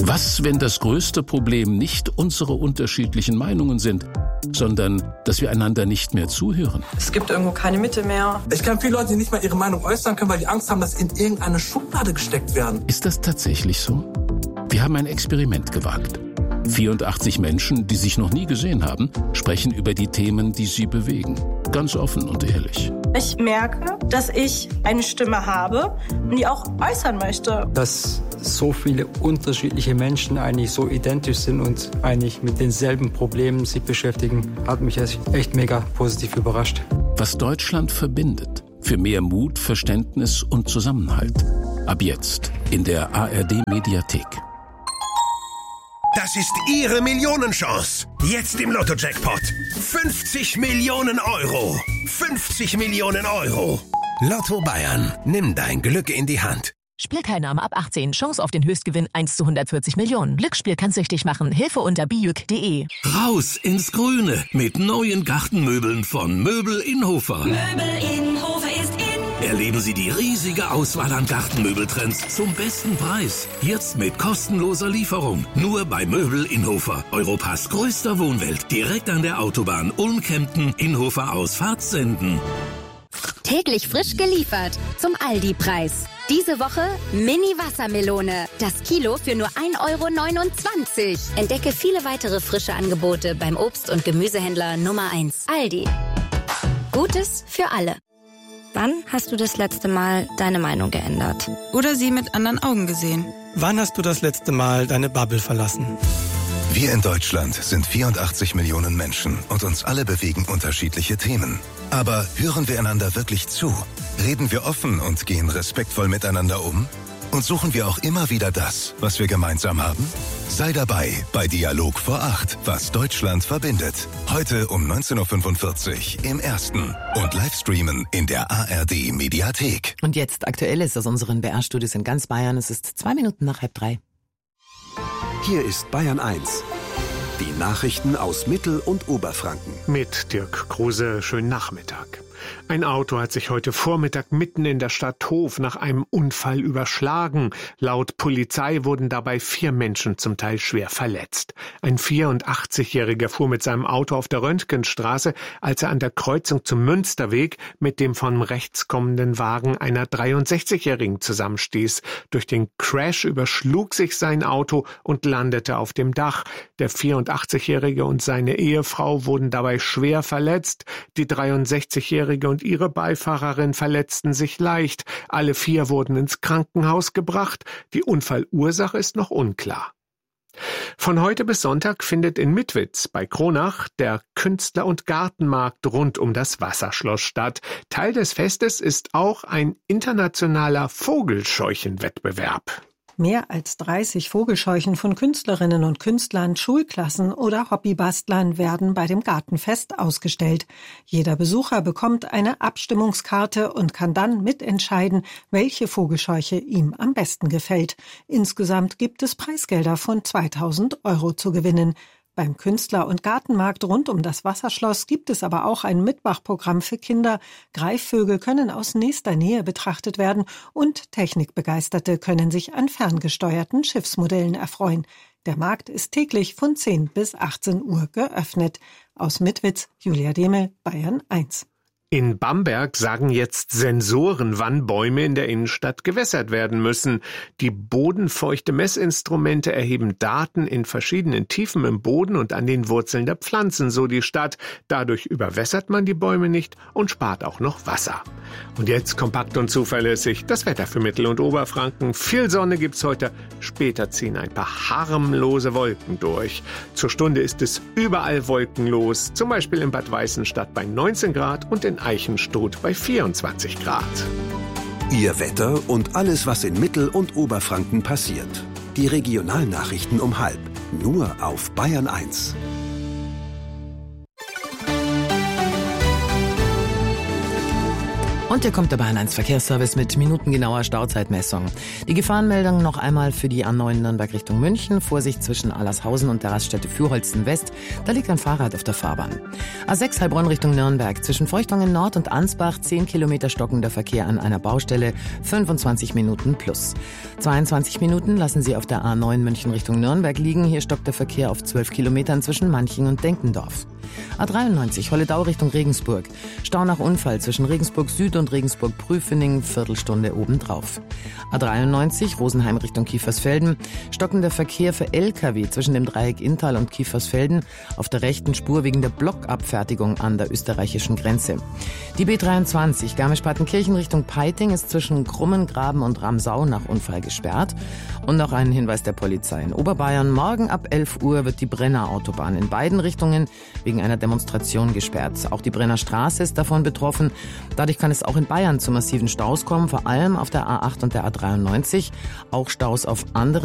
Was, wenn das größte Problem nicht unsere unterschiedlichen Meinungen sind, sondern dass wir einander nicht mehr zuhören? Es gibt irgendwo keine Mitte mehr. Ich kenne viele Leute, die nicht mal ihre Meinung äußern können, weil die Angst haben, dass sie in irgendeine Schublade gesteckt werden. Ist das tatsächlich so? Wir haben ein Experiment gewagt. 84 Menschen, die sich noch nie gesehen haben, sprechen über die Themen, die sie bewegen. Ganz offen und ehrlich. Ich merke, dass ich eine Stimme habe und die auch äußern möchte. Dass so viele unterschiedliche Menschen eigentlich so identisch sind und eigentlich mit denselben Problemen sich beschäftigen, hat mich echt mega positiv überrascht. Was Deutschland verbindet. Für mehr Mut, Verständnis und Zusammenhalt. Ab jetzt in der ARD-Mediathek. Das ist Ihre Millionenchance. Jetzt im Lotto-Jackpot. 50 Millionen Euro. 50 Millionen Euro. Lotto Bayern. Nimm dein Glück in die Hand. Spielteilnahme ab 18. Chance auf den Höchstgewinn 1 zu 140 Millionen. Glücksspiel kann süchtig machen. Hilfe unter bijuk.de. Raus ins Grüne mit neuen Gartenmöbeln von Möbel Inhofer. Möbel Inhofer ist in. Erleben Sie die riesige Auswahl an Gartenmöbeltrends zum besten Preis. Jetzt mit kostenloser Lieferung. Nur bei Möbel Inhofer. Europas größter Wohnwelt. Direkt an der Autobahn Ulm-Kempten. Inhofer Ausfahrt senden. Täglich frisch geliefert zum Aldi-Preis. Diese Woche Mini-Wassermelone. Das Kilo für nur 1,29 €. Entdecke viele weitere frische Angebote beim Obst- und Gemüsehändler Nummer 1. Aldi. Gutes für alle. Wann hast du das letzte Mal deine Meinung geändert? Oder sie mit anderen Augen gesehen? Wann hast du das letzte Mal deine Bubble verlassen? Wir in Deutschland sind 84 Millionen Menschen und uns alle bewegen unterschiedliche Themen. Aber hören wir einander wirklich zu? Reden wir offen und gehen respektvoll miteinander um? Und suchen wir auch immer wieder das, was wir gemeinsam haben? Sei dabei bei Dialog vor 8, was Deutschland verbindet. Heute um 19:45 Uhr im Ersten und Livestreamen in der ARD-Mediathek. Und jetzt Aktuelles aus unseren BR-Studios in ganz Bayern. Es ist 2 Minuten nach 2:30. Hier ist Bayern 1. Die Nachrichten aus Mittel- und Oberfranken. Mit Dirk Kruse, schönen Nachmittag. Ein Auto hat sich heute Vormittag mitten in der Stadt Hof nach einem Unfall überschlagen. Laut Polizei wurden dabei 4 Menschen zum Teil schwer verletzt. Ein 84-Jähriger fuhr mit seinem Auto auf der Röntgenstraße, als er an der Kreuzung zum Münsterweg mit dem von rechts kommenden Wagen einer 63-Jährigen zusammenstieß. Durch den Crash überschlug sich sein Auto und landete auf dem Dach. Der 84-Jährige und seine Ehefrau wurden dabei schwer verletzt. Die 63-Jährige und ihre Beifahrerin verletzten sich leicht. Alle 4 wurden ins Krankenhaus gebracht. Die Unfallursache ist noch unklar. Von heute bis Sonntag findet in Mitwitz bei Kronach der Künstler- und Gartenmarkt rund um das Wasserschloss statt. Teil des Festes ist auch ein internationaler Vogelscheuchenwettbewerb. Mehr als 30 Vogelscheuchen von Künstlerinnen und Künstlern, Schulklassen oder Hobbybastlern werden bei dem Gartenfest ausgestellt. Jeder Besucher bekommt eine Abstimmungskarte und kann dann mitentscheiden, welche Vogelscheuche ihm am besten gefällt. Insgesamt gibt es Preisgelder von 2.000 € zu gewinnen. Beim Künstler- und Gartenmarkt rund um das Wasserschloss gibt es aber auch ein Mitmachprogramm für Kinder. Greifvögel können aus nächster Nähe betrachtet werden und Technikbegeisterte können sich an ferngesteuerten Schiffsmodellen erfreuen. Der Markt ist täglich von 10 bis 18 Uhr geöffnet. Aus Mitwitz, Julia Demel, Bayern 1. In Bamberg sagen jetzt Sensoren, wann Bäume in der Innenstadt gewässert werden müssen. Die bodenfeuchte Messinstrumente erheben Daten in verschiedenen Tiefen im Boden und an den Wurzeln der Pflanzen, so die Stadt. Dadurch überwässert man die Bäume nicht und spart auch noch Wasser. Und jetzt kompakt und zuverlässig das Wetter für Mittel- und Oberfranken. Viel Sonne gibt's heute, später ziehen ein paar harmlose Wolken durch. Zur Stunde ist es überall wolkenlos, zum Beispiel in Bad Weißenstadt bei 19 Grad und in Eichenstodt bei 24 Grad. Ihr Wetter und alles, was in Mittel- und Oberfranken passiert. Die Regionalnachrichten um 12:30. Nur auf Bayern 1. Und hier kommt der Bayern 1 Verkehrsservice mit minutengenauer Stauzeitmessung. Die Gefahrenmeldung noch einmal für die A9 Nürnberg Richtung München. Vorsicht zwischen Allershausen und der Raststätte Fürholzen West. Da liegt ein Fahrrad auf der Fahrbahn. A6 Heilbronn Richtung Nürnberg. Zwischen Feuchtungen Nord und Ansbach 10 Kilometer stockender Verkehr an einer Baustelle. 25 Minuten plus. 22 Minuten lassen Sie auf der A9 München Richtung Nürnberg liegen. Hier stockt der Verkehr auf 12 Kilometern zwischen Manching und Denkendorf. A93 Holledau Richtung Regensburg. Stau nach Unfall zwischen Regensburg Süd und Regensburg-Prüfening, Viertelstunde obendrauf. A93 Rosenheim Richtung Kiefersfelden. Stockender Verkehr für LKW zwischen dem Dreieck Inntal und Kiefersfelden auf der rechten Spur wegen der Blockabfertigung an der österreichischen Grenze. Die B23 Garmisch-Partenkirchen Richtung Peiting ist zwischen Krummengraben und Ramsau nach Unfall gesperrt. Und noch ein Hinweis der Polizei in Oberbayern. Morgen ab 11 Uhr wird die Brenner Autobahn in beiden Richtungen wegen einer Demonstration gesperrt. Auch die Brenner Straße ist davon betroffen. Dadurch kann es auch in Bayern zu massiven Staus kommen, vor allem auf der A8 und der A93. Auch Staus auf anderen